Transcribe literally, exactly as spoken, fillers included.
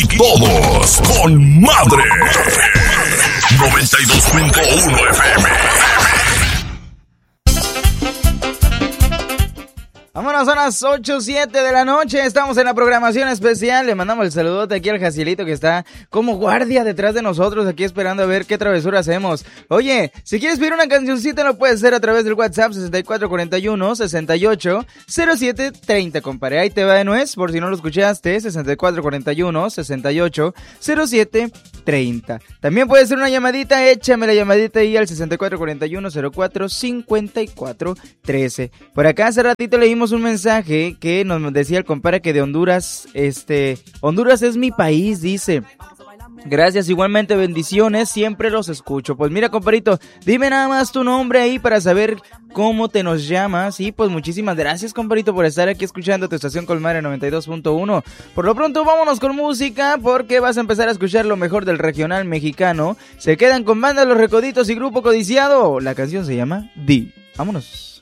Y todos con madre. noventa y dos punto uno F M. Vámonos, son las ocho siete de la noche, estamos en la programación especial. Le mandamos el saludote aquí al Jacielito que está como guardia detrás de nosotros, aquí esperando a ver qué travesura hacemos. Oye, si quieres pedir una cancioncita lo puedes hacer a través del WhatsApp sesenta y cuatro cuarenta y uno, sesenta y ocho, cero siete treinta, compadre. Ahí te va de nuez, por si no lo escuchaste, sesenta y cuatro cuarenta y uno, sesenta y ocho, cero siete treinta. También puede ser una llamadita, échame la llamadita ahí al sesenta y cuatro cuarenta y uno, cero cuatro, cincuenta y cuatro trece. Por acá hace ratito leímos un mensaje que nos decía el compadre que de Honduras, este, Honduras es mi país, dice. Gracias, igualmente, bendiciones, siempre los escucho. Pues mira, compadrito, dime nada más tu nombre ahí para saber cómo te nos llamas. Y pues muchísimas gracias, compadrito, por estar aquí escuchando tu estación Colmare noventa y dos punto uno. Por lo pronto vámonos con música, porque vas a empezar a escuchar lo mejor del regional mexicano. Se quedan con banda Los Recoditos y Grupo Codiciado. La canción se llama Di. Vámonos.